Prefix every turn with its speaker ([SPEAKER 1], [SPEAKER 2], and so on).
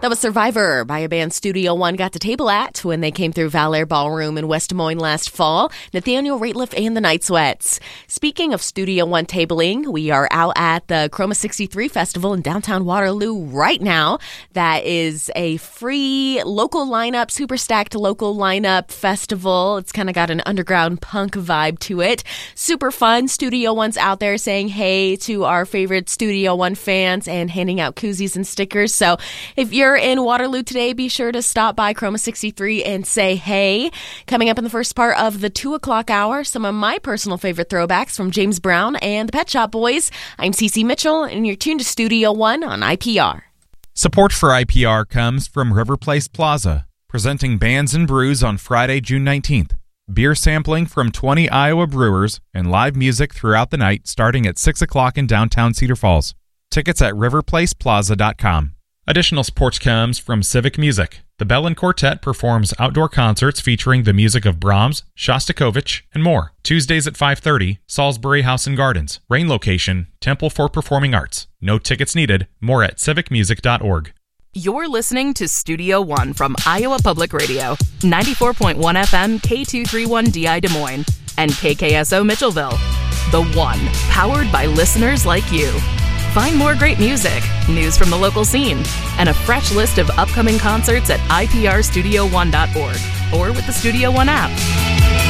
[SPEAKER 1] That was Survivor by a band Studio One got to table at when they came through Valair Ballroom in West Des Moines last fall. Nathaniel Rateliff and the Night Sweats. Speaking of Studio One tabling, we are out at the Chroma 63 Festival in downtown Waterloo right now. That is a free local lineup, super stacked local lineup festival. It's kind of got an underground punk vibe to it. Super fun. Studio One's out there saying hey to our favorite Studio One fans and handing out koozies and stickers. So if you're in Waterloo today, be sure to stop by Chroma 63 and say hey. Coming up in the first part of the 2 o'clock hour, some of my personal favorite throwbacks from James Brown and the Pet Shop Boys. I'm Cece Mitchell, and you're tuned to Studio One on IPR.
[SPEAKER 2] Support for IPR comes from River Place Plaza, presenting Bands and Brews on Friday, June 19th. Beer sampling from 20 Iowa brewers and live music throughout the night starting at 6 o'clock in downtown Cedar Falls. Tickets at riverplaceplaza.com. Additional support comes from Civic Music. The Bellin Quartet performs outdoor concerts featuring the music of Brahms, Shostakovich, and more. Tuesdays at 5:30, Salisbury House and Gardens. Rain location, Temple for Performing Arts. No tickets needed. More at civicmusic.org.
[SPEAKER 3] You're listening to Studio One from Iowa Public Radio, 94.1 FM, K231DI Des Moines, and KKSO Mitchellville. The One, powered by listeners like you. Find more great music, news from the local scene, and a fresh list of upcoming concerts at iprstudio1.org or with the Studio One app.